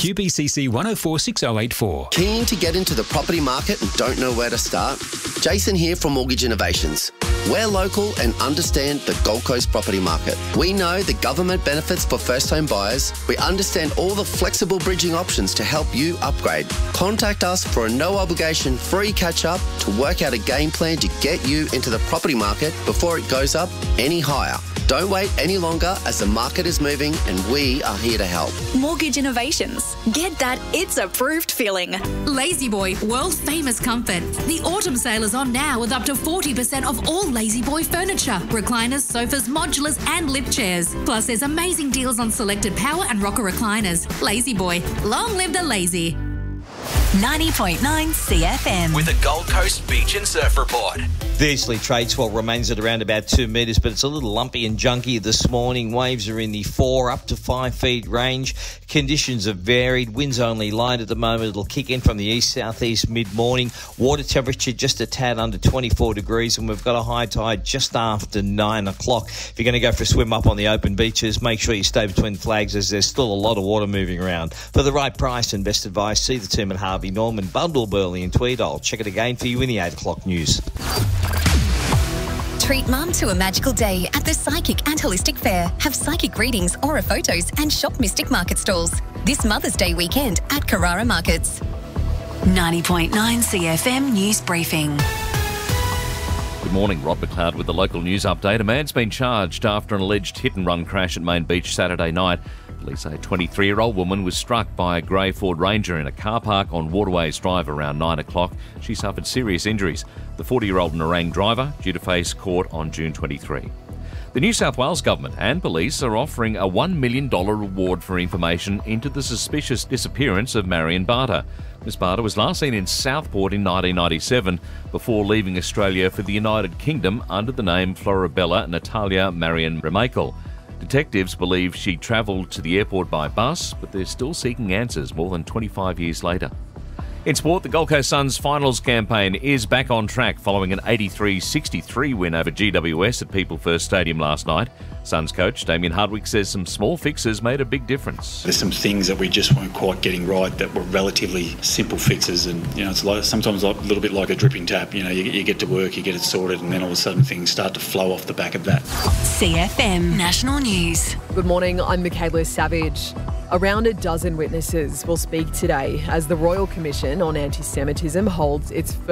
QBCC 1046084. Keen to get into the property market and don't know where to start? Jason here from Mortgage Innovations. We're local and understand the Gold Coast property market. We know the government benefits for first-home buyers. We understand all the flexible bridging options to help you upgrade. Contact us for a no-obligation free catch-up to work out a game plan to get you into the property market before it goes up any higher. Don't wait any longer as the market is moving and we are here to help. Mortgage Innovations. Get that it's approved feeling. Lazy Boy, world famous comfort. The autumn sale is on now with up to 40% off all Lazy Boy furniture, recliners, sofas, modulars and lift chairs. Plus there's amazing deals on selected power and rocker recliners. Lazy Boy, long live the lazy. 90.9 CFM. With a Gold Coast Beach and Surf Report. The easterly trade swell remains at around about 2 metres, but it's a little lumpy and junky this morning. Waves are in the 4 up to 5 feet range. Conditions are varied. Wind's only light at the moment. It'll kick in from the east-southeast mid-morning. Water temperature just a tad under 24 degrees, and we've got a high tide just after 9 o'clock. If you're going to go for a swim up on the open beaches, make sure you stay between flags as there's still a lot of water moving around. For the right price and best advice, see the team at Harvey Norman, Bundle, Burley and Tweed. I'll check it again for you in the 8 o'clock news. Treat Mum to a magical day at the Psychic and Holistic Fair. Have psychic readings, aura photos and shop Mystic Market stalls. This Mother's Day weekend at Carrara Markets. 90.9 CFM News Briefing. Good morning, Rob McLeod with the local news update. A man's been charged after an alleged hit-and-run crash at Main Beach Saturday night. Police say a 23-year-old woman was struck by a grey Ford Ranger in a car park on Waterways Drive around 9 o'clock. She suffered serious injuries. The 40-year-old Nerang driver due to face court on June 23. The New South Wales Government and police are offering a $1 million reward for information into the suspicious disappearance of Marion Barter. Miss Barter was last seen in Southport in 1997 before leaving Australia for the United Kingdom under the name Florabella Natalia Marion Remakel. Detectives believe she travelled to the airport by bus, but they're still seeking answers more than 25 years later. In sport, the Gold Coast Suns finals campaign is back on track following an 83-63 win over GWS at People First Stadium last night. Suns coach Damien Hardwick says some small fixes made a big difference. There's some things that we just weren't quite getting right that were relatively simple fixes, and it's sometimes a little bit like a dripping tap. You get to work, you get it sorted, and then all of a sudden things start to flow off the back of that. CFM National News. Good morning, I'm Michaela Savage. Around a dozen witnesses will speak today as the Royal Commission on Anti-Semitism holds its